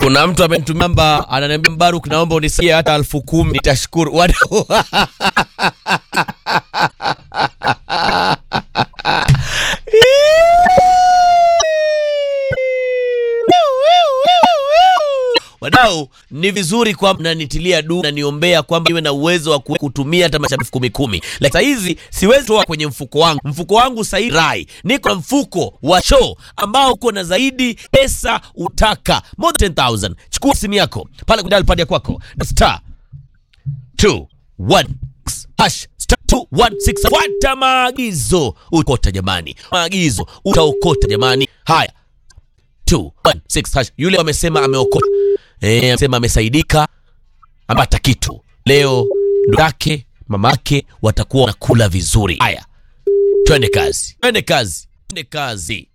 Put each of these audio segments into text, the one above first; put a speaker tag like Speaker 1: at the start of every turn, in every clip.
Speaker 1: Kuna mtu amenitumia namba ananiambia Mbaruk naomba unisaidie hata 10,000 nitashukuru. Wadau, ni vizuri kwamba mnanitilia dua na niombea kwamba niwe na uwezo wa kutumia hata mashabifu 10,000. Lakini sasa hizi siwezi toa kwenye mfuko wangu. Mfuko wangu sasa hivi rai. Niko na mfuko wa show ambao uko na zaidi pesa utaka. More than 10,000. Chukua simu yako pale kwenye dial pad ya kwako. *216 *216. Fuata maagizo. Utakota jamani. Maagizo utaokota jamani. Haya. 216 yule amesema ameokota. Amesema amesaidika, amepata kitu. Leo ndugu yake, mamake watakuwa wanakula vizuri. Haya. Twende kazi.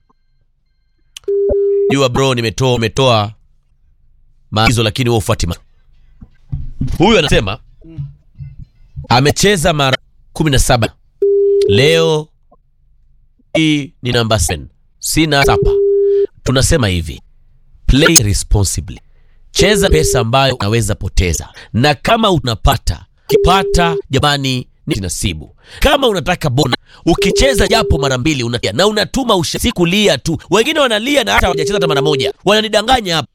Speaker 1: Jua bro, nimetoa maagizo lakini wewe ufuati. Huyu anasema amecheza mara 17. Leo hii ni namba 7. Sina hapa. Tunasema hivi, play responsibly. Cheza pesa ambayo unaweza poteza. Na kama unapata, kipata jamani ni nasibu. Kama unataka bona, ukicheza japo mara 2 unatia na unatuma usikulia tu. Wengine wanalia na hata hawajacheza hata mara moja. Wananidanganya hapa.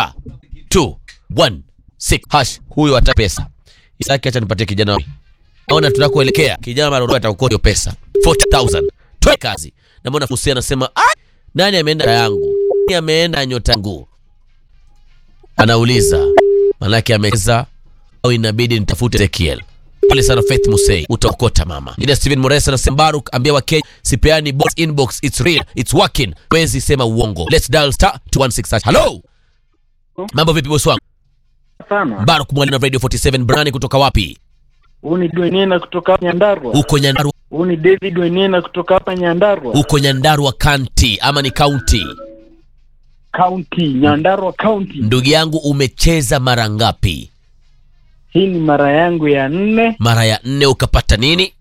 Speaker 1: *216#. Huyo hata pesa. Isaki acha nipatie kijana. Naona tunakoelekea. Kijana mara atakukodio pesa. 40,000. Toe kazi. Na mbona Fusia anasema, nani ameenda yangu? Nani ameenda nyota yangu? Anauliza, manake amecheza au inabidi nitafute Ezekiel. Pole sana Faith Musei, utakota mama. Nina Steven Moresa na Mbaruk ambia wake sipeani box inbox, it's real, it's working. Wezi sema uongo. Let's dial *216#. Hello. Mambo vipi boss wangu?
Speaker 2: Sana.
Speaker 1: Mbaruk mwalimu na Radio 47 Brani kutoka wapi?
Speaker 2: Uni Dwenena kutoka Nyandarua.
Speaker 1: Uko Nyandarua.
Speaker 2: Uni David Dwenena kutoka hapa Nyandarua.
Speaker 1: Uko Nyandarua County ama ni county?
Speaker 2: County, Nyandarua County.
Speaker 1: Ndugu yangu umecheza mara ngapi?
Speaker 2: Hii ni mara yangu ya 4.
Speaker 1: Mara ya 4 ukapata nini?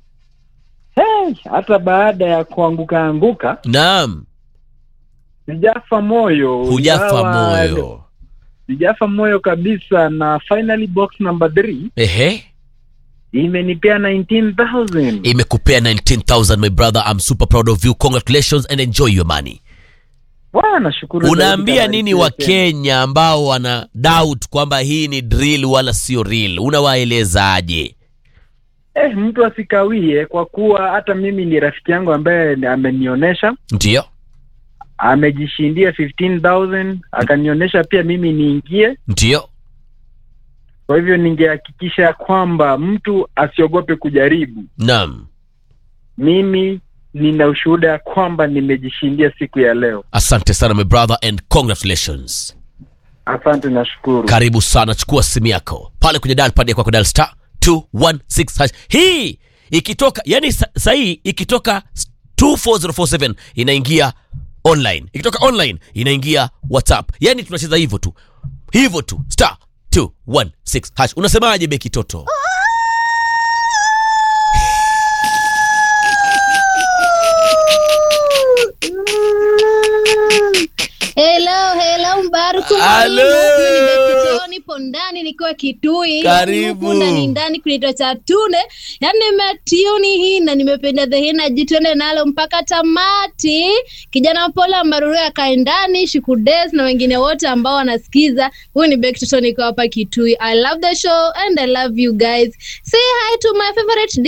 Speaker 2: Hata baada ya kuanguka.
Speaker 1: Naam.
Speaker 2: Sijafa moyo.
Speaker 1: Hujafa moyo.
Speaker 2: Sijafa moyo kabisa, na finally box number 3. Imenipea 19,000.
Speaker 1: Imekupea 19,000 my brother. I'm super proud of you. Congratulations and enjoy your money.
Speaker 2: Bwana shukuru.
Speaker 1: Unaambia nini wa Kenya ambao wana doubt kwamba hii ni drill wala sio real? Unawaelezaje?
Speaker 2: Mtu asikawie, kwa kuwa hata mimi ni rafiki yangu ambaye amenionyesha.
Speaker 1: Ndio.
Speaker 2: Amejishindia 15,000, akanionyesha pia mimi niingie.
Speaker 1: Ndio.
Speaker 2: Kwa hivyo ningehakikisha kwamba mtu asiogope kujaribu.
Speaker 1: Naam.
Speaker 2: Mimi nina ushuhuda kwamba nimejishindia siku ya leo.
Speaker 1: Asante sana my brother and congratulations.
Speaker 2: Asante na shukuru.
Speaker 1: Karibu sana, chukua simu yako pale kwenye dial pad yako, dial *216#. Hii ikitoka, yani sahi ikitoka 24047 inaingia online. Ikitoka online inaingia WhatsApp. Yani tunacheza hivyo tu. *216#. Unasemaje Beki Toto?
Speaker 3: Hello Mbaruk.
Speaker 1: Hello.
Speaker 3: Nipo ndani nikiwa Kitui.
Speaker 1: Karibu.
Speaker 3: Ndani ndani kunaitwa Chatune. Yaani nimetiuni hii na nimependa the energy, twende nalo mpaka tamati. Kijana Pola Mbaruru akae ndani, Shikudes na wengine wote ambao wanasikiza. Huyu ni Beki Toto, niko hapa Kitui. I love the show and I love you guys. Say hi to my favorite